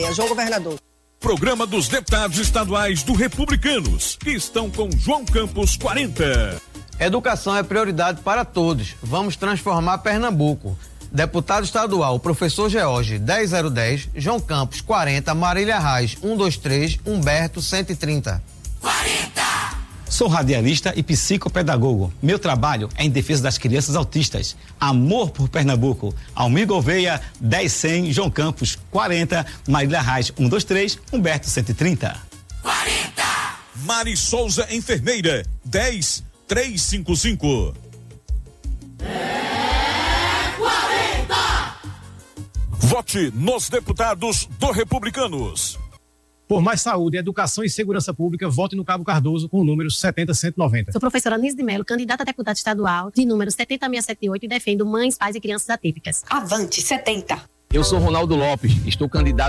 João Governador. Programa dos Deputados Estaduais do Republicanos, que estão com João Campos 40. Educação é prioridade para todos. Vamos transformar Pernambuco. Deputado estadual, professor George, 10010, João Campos, 40, Marília Reis, 123, Humberto, 130. 40! Sou radialista e psicopedagogo. Meu trabalho é em defesa das crianças autistas. Amor por Pernambuco. Almir Gouveia, 10100, João Campos, 40, Marília Reis, 123, Humberto, 130. 40! Mari Souza, enfermeira, 10355. Vote nos deputados do Republicanos. Por mais saúde, educação e segurança pública, vote no Cabo Cardoso com o número 70190. Sou professora Anísio de Mello, candidata a deputada estadual, de número 70678 e defendo mães, pais e crianças atípicas. Avante 70. Eu sou Ronaldo Lopes, estou candidato